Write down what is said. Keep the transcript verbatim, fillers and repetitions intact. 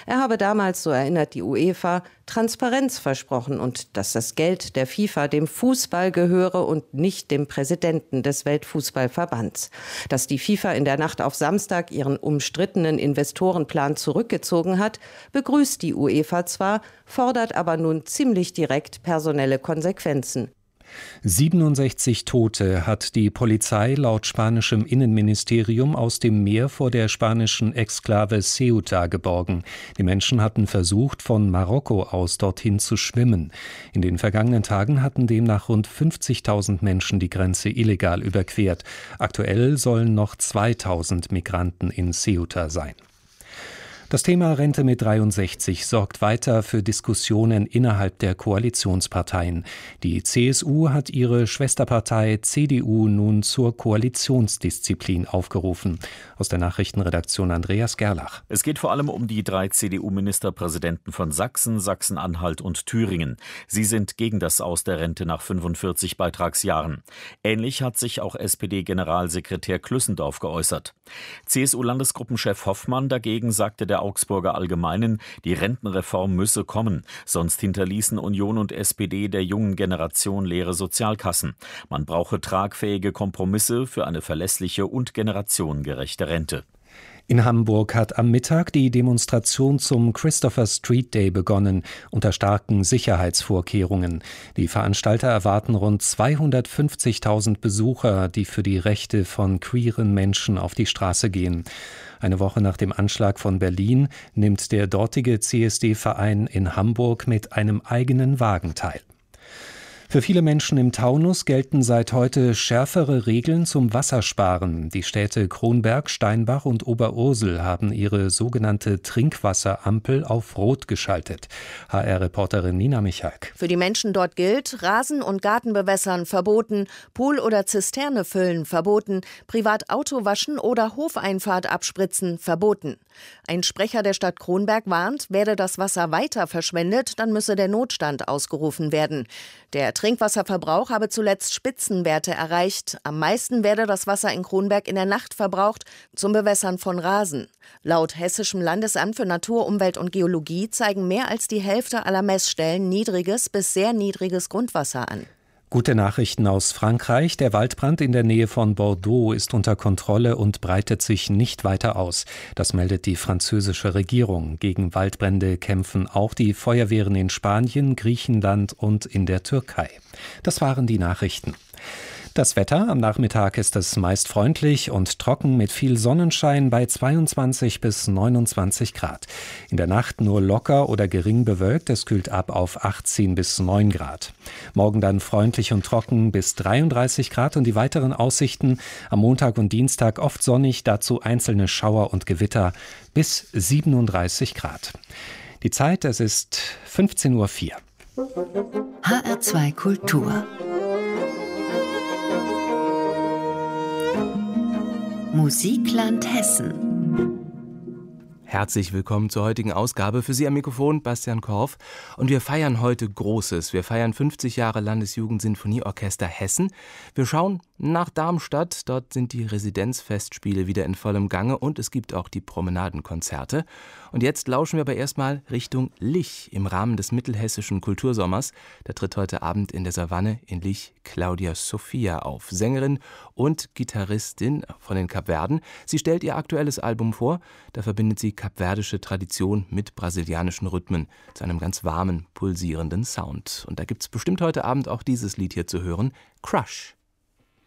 Er habe damals, so erinnert die UEFA, Transparenz versprochen und dass das Geld der FIFA dem Fußball gehöre und nicht dem Präsidenten des Weltfußballverbands. Dass die FIFA in der Nacht auf Samstag ihren umstrittenen Investorenplan zurückgezogen hat, begrüßt die UEFA zwar, fordert aber nun ziemlich direkt personelle Konsequenzen. siebenundsechzig Tote hat die Polizei laut spanischem Innenministerium aus dem Meer vor der spanischen Exklave Ceuta geborgen. Die Menschen hatten versucht, von Marokko aus dorthin zu schwimmen. In den vergangenen Tagen hatten demnach rund fünfzigtausend Menschen die Grenze illegal überquert. Aktuell sollen noch zweitausend Migranten in Ceuta sein. Das Thema Rente mit dreiundsechzig sorgt weiter für Diskussionen innerhalb der Koalitionsparteien. Die C S U hat ihre Schwesterpartei C D U nun zur Koalitionsdisziplin aufgerufen. Aus der Nachrichtenredaktion Andreas Gerlach. Es geht vor allem um die drei C D U-Ministerpräsidenten von Sachsen, Sachsen-Anhalt und Thüringen. Sie sind gegen das Aus der Rente nach fünfundvierzig Beitragsjahren. Ähnlich hat sich auch S P D-Generalsekretär Klüssendorf geäußert. C S U-Landesgruppenchef Hoffmann dagegen sagte der Augsburger Allgemeinen, die Rentenreform müsse kommen, sonst hinterließen Union und S P D der jungen Generation leere Sozialkassen. Man brauche tragfähige Kompromisse für eine verlässliche und generationengerechte Rente. In Hamburg hat am Mittag die Demonstration zum Christopher Street Day begonnen, unter starken Sicherheitsvorkehrungen. Die Veranstalter erwarten rund zweihundertfünfzigtausend Besucher, die für die Rechte von queeren Menschen auf die Straße gehen. Eine Woche nach dem Anschlag von Berlin nimmt der dortige C S D-Verein in Hamburg mit einem eigenen Wagen teil. Für viele Menschen im Taunus gelten seit heute schärfere Regeln zum Wassersparen. Die Städte Kronberg, Steinbach und Oberursel haben ihre sogenannte Trinkwasserampel auf Rot geschaltet. H R-Reporterin Nina Michalk. Für die Menschen dort gilt, Rasen- und Gartenbewässern verboten, Pool oder Zisterne füllen verboten, privat Auto waschen oder Hofeinfahrt abspritzen verboten. Ein Sprecher der Stadt Kronberg warnt, werde das Wasser weiter verschwendet, dann müsse der Notstand ausgerufen werden. Der Trinkwasserverbrauch habe zuletzt Spitzenwerte erreicht. Am meisten werde das Wasser in Kronberg in der Nacht verbraucht zum Bewässern von Rasen. Laut Hessischem Landesamt für Natur, Umwelt und Geologie zeigen mehr als die Hälfte aller Messstellen niedriges bis sehr niedriges Grundwasser an. Gute Nachrichten aus Frankreich. Der Waldbrand in der Nähe von Bordeaux ist unter Kontrolle und breitet sich nicht weiter aus. Das meldet die französische Regierung. Gegen Waldbrände kämpfen auch die Feuerwehren in Spanien, Griechenland und in der Türkei. Das waren die Nachrichten. Das Wetter: Am Nachmittag ist es meist freundlich und trocken mit viel Sonnenschein bei zweiundzwanzig bis neunundzwanzig Grad. In der Nacht nur locker oder gering bewölkt, es kühlt ab auf achtzehn bis neun Grad. Morgen dann freundlich und trocken bis dreiunddreißig Grad und die weiteren Aussichten: am Montag und Dienstag oft sonnig, dazu einzelne Schauer und Gewitter bis siebenunddreißig Grad. Die Zeit: es ist fünfzehn Uhr vier. H R zwei Kultur. Musikland Hessen. Herzlich willkommen zur heutigen Ausgabe. Für Sie am Mikrofon Bastian Korff. Und wir feiern heute Großes. Wir feiern fünfzig Jahre Landesjugendsinfonieorchester Hessen. Wir schauen nach Darmstadt. Dort sind die Residenzfestspiele wieder in vollem Gange und es gibt auch die Promenadenkonzerte. Und jetzt lauschen wir aber erstmal Richtung Lich im Rahmen des mittelhessischen Kultursommers. Da tritt heute Abend in der Savanne in Lich Claudia Sophia auf. Sängerin und Gitarristin von den Kapverden. Sie stellt ihr aktuelles Album vor. Da verbindet sie kapverdische Tradition mit brasilianischen Rhythmen zu einem ganz warmen, pulsierenden Sound. Und da gibt's bestimmt heute Abend auch dieses Lied hier zu hören, Crush.